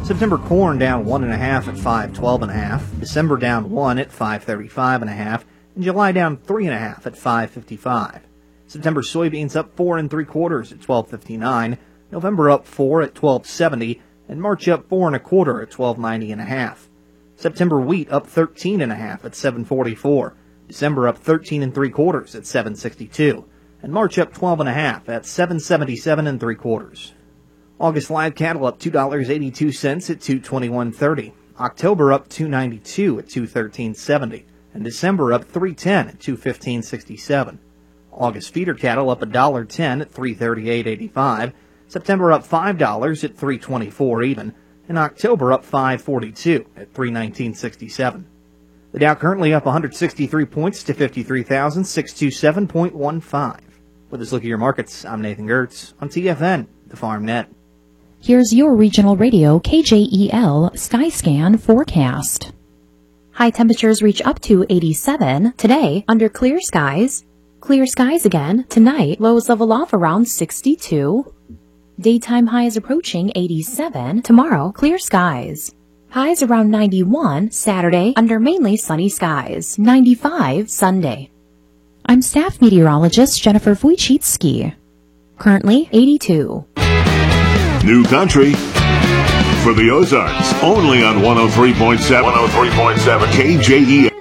September corn down 1.5 at 512.5. December down 1 at 535.5. And July down 3.5 at 555. September soybeans up 4 3/4 at 1259. November up 4 at 1270. And March up 4 1/4 at 1290.5. September wheat up 13.5 at 744. December up 13 3/4 at 762. And March up 12.5 at 777 3/4. August live cattle up $2.82 at $221.30. October up $2.92 at $213.70. And December up $3.10 at $215.67. August feeder cattle up $1.10 at $338.85. September up $5 at $324 even. And October up $542 at $319.67. The Dow currently up 163 points to 53,627.15. With this look at your markets, I'm Nathan Gertz on TFN, the Farm Net. Here's your regional radio KJEL Skyscan forecast. High temperatures reach up to 87 today under clear skies. Clear skies again tonight. Lows level off around 62. Daytime highs approaching 87. Tomorrow, clear skies. Highs around 91 Saturday under mainly sunny skies. 95 Sunday. I'm staff meteorologist Jennifer Wojcicki. Currently 82. New country for the Ozarks, only on 103.7 KJEL.